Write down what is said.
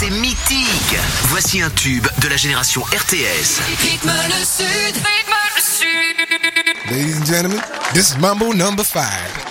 C'est mythique. Voici un tube de la génération RTS. Rythme le Sud, rythme le Sud. Ladies and gentlemen, this is Mambo number 5.